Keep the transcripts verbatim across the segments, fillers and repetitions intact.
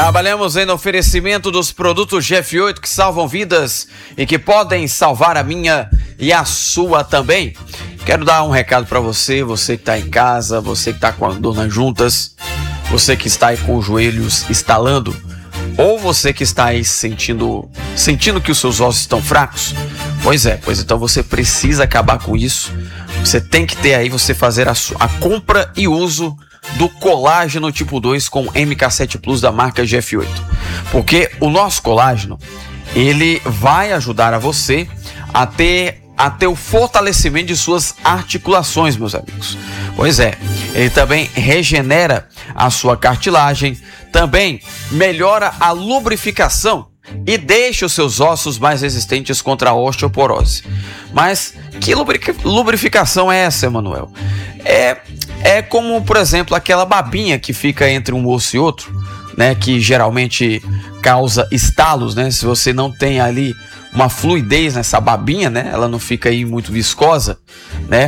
Trabalhamos em oferecimento dos produtos G F oito que salvam vidas e que podem salvar a minha e a sua também. Quero dar um recado para você, você que está em casa, você que está com a dor nas juntas, você que está aí com os joelhos estalando, ou você que está aí sentindo, sentindo que os seus ossos estão fracos. Pois é, pois então você precisa acabar com isso. Você tem que ter aí, você fazer a, a compra e uso do colágeno tipo dois com M K sete Plus da marca G F oito. Porque o nosso colágeno, ele vai ajudar a você a ter, a ter o fortalecimento de suas articulações, meus amigos. Pois é, ele também regenera a sua cartilagem, também melhora a lubrificação e deixa os seus ossos mais resistentes contra a osteoporose. Mas que lubrificação é essa, Emanuel? É, é como, por exemplo, aquela babinha que fica entre um osso e outro, né? Que geralmente causa estalos, né? Se você não tem ali uma fluidez nessa babinha, né? Ela não fica aí muito viscosa, né?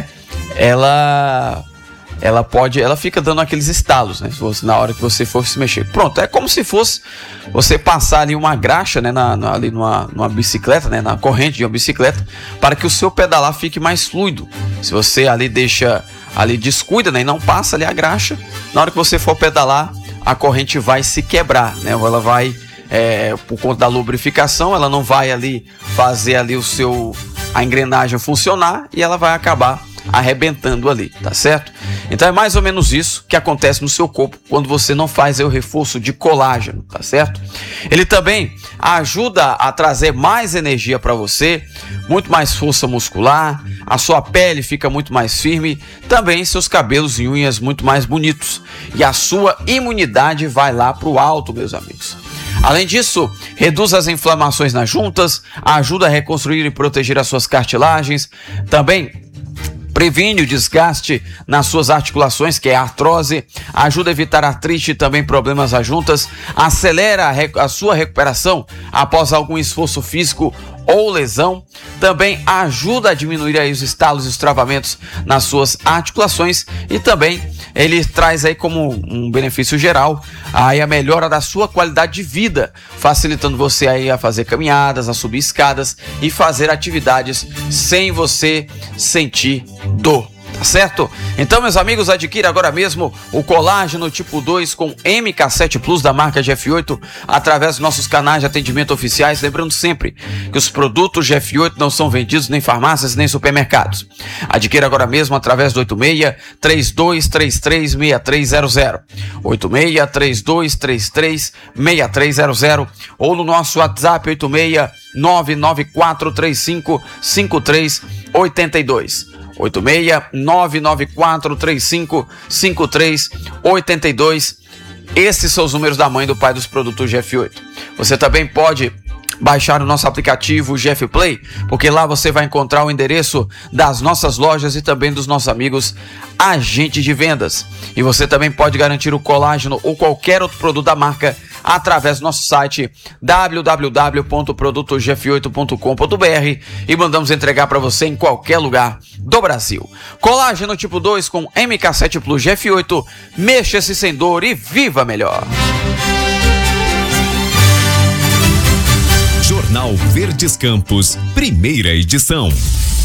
Ela... ela pode, ela fica dando aqueles estalos, né? Na hora que você for se mexer. Pronto, é como se fosse você passar ali uma graxa, né? Na, na, ali numa, numa bicicleta, né? Na corrente de uma bicicleta, para que o seu pedalar fique mais fluido. Se você ali deixa, ali descuida, né? E não passa ali a graxa, na hora que você for pedalar, a corrente vai se quebrar, né? Ou ela vai, é, por conta da lubrificação, ela não vai ali fazer ali o seu, a engrenagem funcionar e ela vai acabar arrebentando ali, tá certo? Então é mais ou menos isso que acontece no seu corpo quando você não faz aí o reforço de colágeno, tá certo? Ele também ajuda a trazer mais energia para você, muito mais força muscular, a sua pele fica muito mais firme, também seus cabelos e unhas muito mais bonitos e a sua imunidade vai lá pro alto, meus amigos. Além disso, reduz as inflamações nas juntas, ajuda a reconstruir e proteger as suas cartilagens, também previne o desgaste nas suas articulações, que é a artrose, ajuda a evitar artrite e também problemas nas juntas, acelera a, a sua recuperação após algum esforço físico ou lesão, também ajuda a diminuir aí os estalos e os travamentos nas suas articulações e também ele traz aí como um benefício geral aí a melhora da sua qualidade de vida, facilitando você aí a fazer caminhadas, a subir escadas e fazer atividades sem você sentir dor. Tá certo? Então, meus amigos, adquira agora mesmo o colágeno tipo dois com M K sete Plus da marca G F oito através dos nossos canais de atendimento oficiais. Lembrando sempre que os produtos G F oito não são vendidos nem em farmácias nem em supermercados. Adquira agora mesmo através do oito seis, três dois três três, seis três zero zero. oito seis, três dois três três, seis três zero zero ou no nosso WhatsApp oito seis, nove nove quatro três cinco, cinco três oito dois. oito seis, nove nove quatro três cinco, cinco três oito dois. Esses são os números da mãe e do pai dos produtos G F oito. Você também pode baixar o nosso aplicativo G F Play, porque lá você vai encontrar o endereço das nossas lojas e também dos nossos amigos agentes de vendas. E você também pode garantir o colágeno ou qualquer outro produto da marca através do nosso site w w w ponto produto g f oito ponto com ponto b r e mandamos entregar para você em qualquer lugar do Brasil. Colágeno tipo dois com M K sete Plus G F oito, mexa-se sem dor e viva melhor. Jornal Verdes Campos, primeira edição.